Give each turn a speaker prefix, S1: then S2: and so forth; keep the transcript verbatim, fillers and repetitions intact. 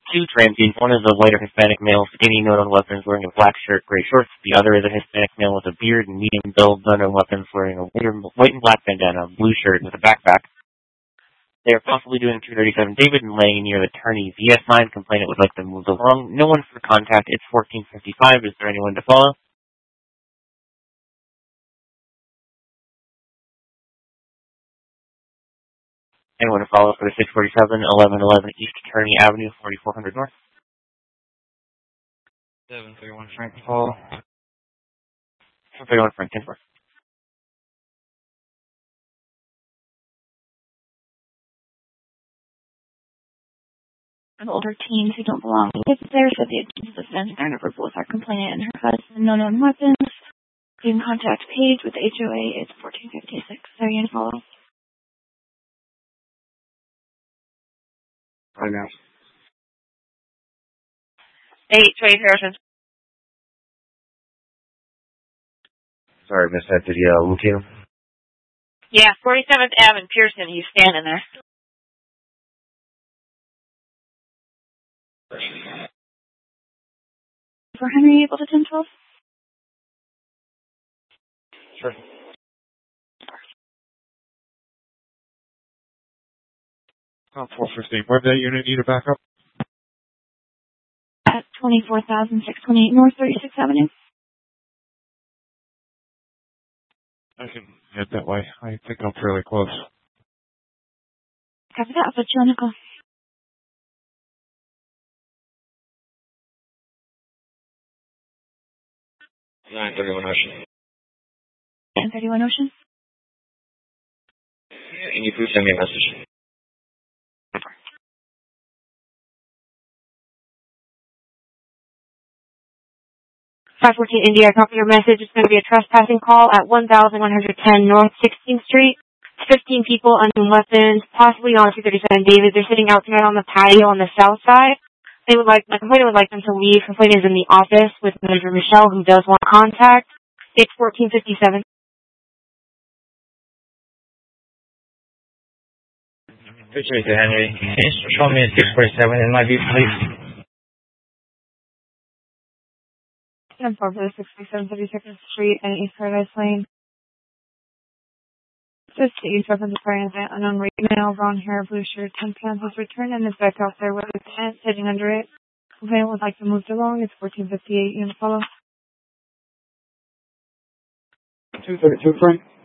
S1: two transient. One is a white or Hispanic male, skinny, no known weapons, wearing a black shirt, gray shorts. The other is a Hispanic male with a beard and medium build, no known weapons, wearing a white and black bandana, blue shirt with a backpack. They are possibly doing two thirty-seven David and laying near the attorney V S nine. Complainant would like them moved along. No one for contact. It's fourteen fifty-five. Is there anyone to follow? Anyone to follow for the six forty-seven, eleven eleven East Attorney Avenue, forty-four hundred North?
S2: seven thirty-one Franklin follow.
S1: seven thirty-one Franklin North.
S3: An older teens who don't belong with there, so the accused of offense are number both our complainant and her husband, no known weapons. You can contact Paige with the H O A. It's fourteen fifty-six. Are you going to follow?
S2: Right now.
S4: Eight, Trey Harrison.
S5: Sorry, Miss Head, did you uh, locate him?
S4: Yeah, forty-seventh Avenue, Pearson. He's standing there.
S3: For Henry, able to ten twelve?
S2: Sure. Oh, four fifteen. Where did that unit need a backup?
S3: At twenty-four thousand six hundred twenty-eight North thirty-sixth Avenue.
S2: I can head that way. I think I'm fairly close.
S3: Copy that. I'll put you on the call.
S5: nine thirty-one Ocean.
S3: nine thirty-one Ocean?
S5: Yeah, can you please send me a message?
S4: five fourteen India, copy your message. It's going to be a trespassing call at one thousand one hundred ten North sixteenth Street. fifteen people, unknown weapons, possibly on two thirty-seven David. They're sitting outside on the patio on the south side. They would like, my complainant would like them to leave. Complainant is in the office with Manager Michelle, who does want contact. It's fourteen fifty-seven.
S5: Appreciate it, Henry. Can you show me a six forty-seven in my view, please?
S3: ten four for the six forty-seven thirty-second Street and East Paradise Lane. Just the East weapons acquiring an unknown white male, brown hair, blue shirt, ten pounds was returned and is back out there with a tent sitting under it. Complainant would like to move along. It's fourteen fifty-eight. You want to follow?
S2: two thirty-two, Frank.